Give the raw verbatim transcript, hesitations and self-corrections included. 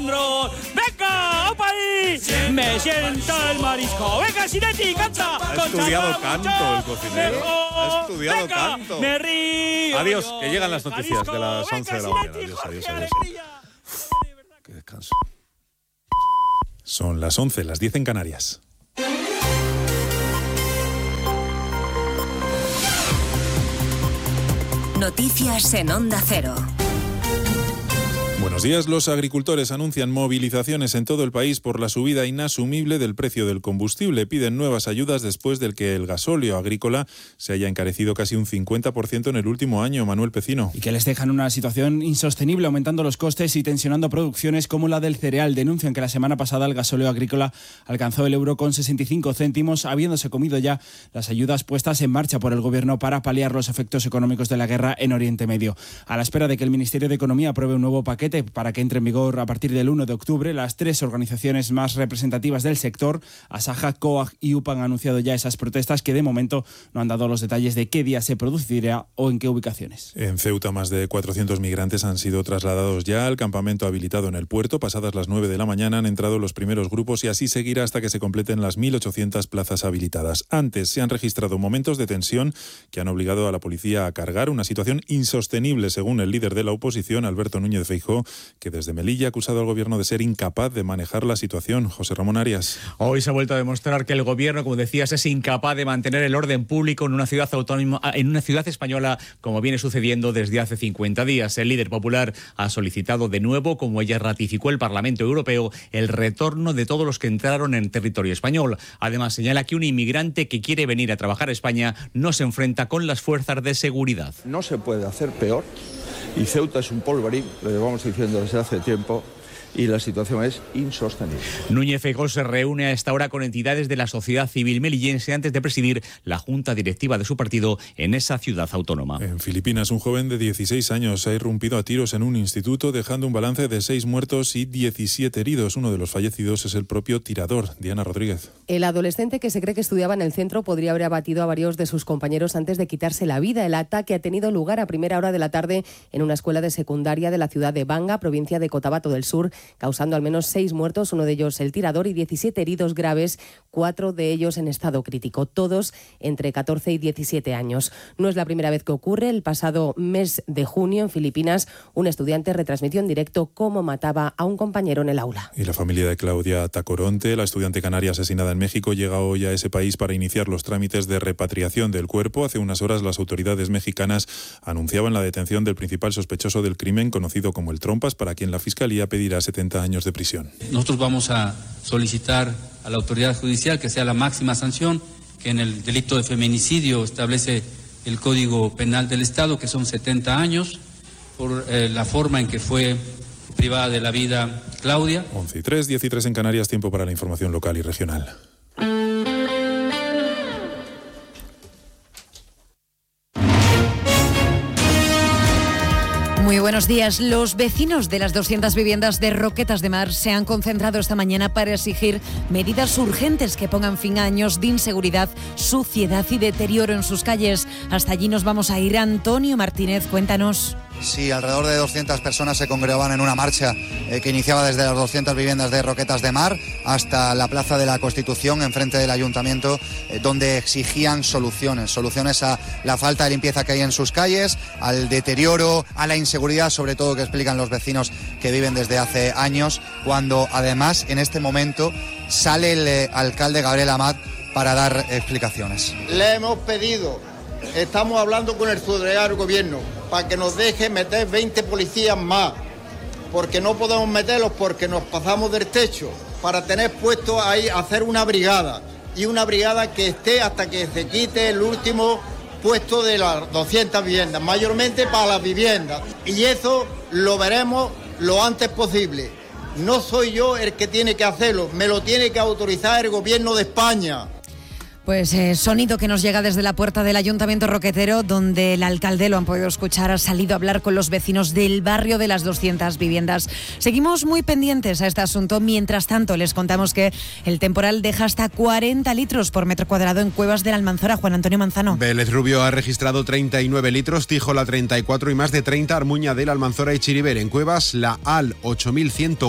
Alejandro. ¡Venga, opa ahí! Me sienta el marisco. ¡Venga, Sinetti, canta! Ha estudiado canto el cocinero. Ha estudiado Venga, canto. Me río. Adiós, yo. que llegan las noticias Marisco, de las venga, once de la mañana. Sinetti, Adiós, Jorge, adiós, adiós. alegría. Qué descanso. Son las once, las diez en Canarias. Noticias en Onda Cero. Buenos días. Los agricultores anuncian movilizaciones en todo el país por la subida inasumible del precio del combustible. Piden nuevas ayudas después del que el gasóleo agrícola se haya encarecido casi un cincuenta por ciento en el último año. Manuel Pecino. Y que les dejan una situación insostenible, aumentando los costes y tensionando producciones como la del cereal. Denuncian que la semana pasada el gasóleo agrícola alcanzó el euro con sesenta y cinco céntimos, habiéndose comido ya las ayudas puestas en marcha por el gobierno para paliar los efectos económicos de la guerra en Oriente Medio. A la espera de que el Ministerio de Economía apruebe un nuevo paquete para que entre en vigor a partir del uno de octubre, las tres organizaciones más representativas del sector, Asaja, COAG y U P A, han anunciado ya esas protestas que de momento no han dado los detalles de qué día se producirá o en qué ubicaciones. En Ceuta, más de cuatrocientos migrantes han sido trasladados ya al campamento habilitado en el puerto. Pasadas las nueve de la mañana han entrado los primeros grupos y así seguirá hasta que se completen las mil ochocientas plazas habilitadas. Antes se han registrado momentos de tensión que han obligado a la policía a cargar, una situación insostenible según el líder de la oposición, Alberto Núñez Feijóo, que desde Melilla ha acusado al gobierno de ser incapaz de manejar la situación. José Ramón Arias. Hoy se ha vuelto a demostrar que el gobierno, como decías, es incapaz de mantener el orden público en una ciudad autónoma, en una ciudad española, como viene sucediendo desde hace cincuenta días. El líder popular ha solicitado de nuevo, como ella ratificó el Parlamento Europeo, el retorno de todos los que entraron en territorio español. Además, señala que un inmigrante que quiere venir a trabajar a España no se enfrenta con las fuerzas de seguridad. No se puede hacer peor. Y Ceuta es un polvorín, lo llevamos diciendo desde hace tiempo, y la situación es insostenible. Núñez Feijóo se reúne a esta hora con entidades de la sociedad civil melillense antes de presidir la junta directiva de su partido en esa ciudad autónoma. En Filipinas, un joven de dieciséis años ha irrumpido a tiros en un instituto, dejando un balance de seis muertos y diecisiete heridos. Uno de los fallecidos es el propio tirador. Diana Rodríguez. El adolescente, que se cree que estudiaba en el centro, podría haber abatido a varios de sus compañeros antes de quitarse la vida. El ataque ha tenido lugar a primera hora de la tarde en una escuela de secundaria de la ciudad de Banga, provincia de Cotabato del Sur, causando al menos seis muertos, uno de ellos el tirador, y diecisiete heridos graves, cuatro de ellos en estado crítico, todos entre catorce y diecisiete años. No es la primera vez que ocurre. El pasado mes de junio, en Filipinas, un estudiante retransmitió en directo cómo mataba a un compañero en el aula. Y la familia de Claudia Tacoronte, la estudiante canaria asesinada en México, llega hoy a ese país para iniciar los trámites de repatriación del cuerpo. Hace unas horas las autoridades mexicanas anunciaban la detención del principal sospechoso del crimen, conocido como el Trompas, para quien la Fiscalía pedirá setenta años de prisión. Nosotros vamos a solicitar a la autoridad judicial que sea la máxima sanción que en el delito de feminicidio establece el Código Penal del Estado, que son setenta años, por eh, la forma en que fue privada de la vida Claudia. once y tres, diez y tres en Canarias, tiempo para la información local y regional. Muy buenos días. Los vecinos de las doscientas viviendas de Roquetas de Mar se han concentrado esta mañana para exigir medidas urgentes que pongan fin a años de inseguridad, suciedad y deterioro en sus calles. Hasta allí nos vamos a ir. Antonio Martínez, cuéntanos. Sí, alrededor de doscientas personas se congregaban en una marcha eh, que iniciaba desde las doscientas viviendas de Roquetas de Mar hasta la Plaza de la Constitución, enfrente del Ayuntamiento, eh, donde exigían soluciones, soluciones a la falta de limpieza que hay en sus calles, al deterioro, a la inseguridad, sobre todo, que explican los vecinos que viven desde hace años, cuando además en este momento sale el eh, alcalde Gabriel Amat para dar explicaciones. Le hemos pedido, estamos hablando con el subdelegado del gobierno, para que nos deje meter veinte policías más, porque no podemos meterlos porque nos pasamos del techo, para tener puesto ahí, hacer una brigada, y una brigada que esté hasta que se quite el último puesto de las doscientas viviendas, mayormente para las viviendas, y eso lo veremos lo antes posible. No soy yo el que tiene que hacerlo, me lo tiene que autorizar el gobierno de España. Pues eh, sonido que nos llega desde la puerta del Ayuntamiento Roquetero, donde el alcalde, lo han podido escuchar, ha salido a hablar con los vecinos del barrio de las doscientas viviendas. Seguimos muy pendientes a este asunto. Mientras tanto, les contamos que el temporal deja hasta cuarenta litros por metro cuadrado en Cuevas de la Almanzora. Juan Antonio Manzano. Vélez Rubio ha registrado treinta y nueve litros, Tijola treinta y cuatro y más de treinta Armuña de la Almanzora y Chiribel. En Cuevas, la A L ocho mil ciento